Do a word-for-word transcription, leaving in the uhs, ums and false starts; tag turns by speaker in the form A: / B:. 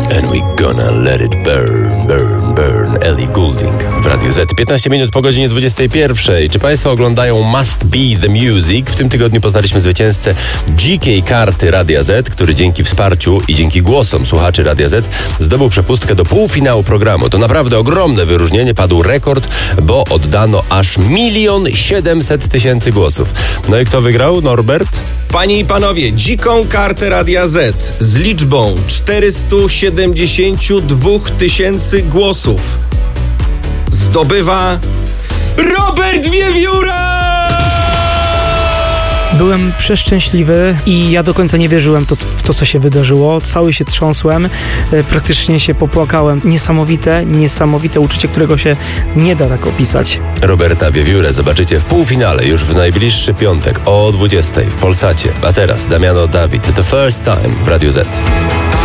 A: And we gonna let it burn, burn, burn. Ellie Goulding w Radiu Z. piętnaście minut po godzinie dwudziestej pierwszej. Czy Państwo oglądają Must Be The Music? W tym tygodniu poznaliśmy zwycięzcę dzikiej karty Radia Z, który dzięki wsparciu i dzięki głosom słuchaczy Radia Z zdobył przepustkę do półfinału programu. To naprawdę ogromne wyróżnienie. Padł rekord, bo oddano aż milion siedemset tysięcy głosów. No i kto wygrał? Norbert?
B: Panie i panowie, dziką kartę Radia Z z liczbą czterysta siedemdziesiąt dwa tysięcy głosów zdobywa Robert Wiewióra!
C: Byłem przeszczęśliwy i ja do końca nie wierzyłem to, w to, co się wydarzyło. Cały się trząsłem, e, praktycznie się popłakałem. Niesamowite, niesamowite uczucie, którego się nie da tak opisać.
A: Roberta Wiewiórę zobaczycie w półfinale już w najbliższy piątek o dwudziestej w Polsacie. A teraz Damiano David, The First Time w Radiu Z.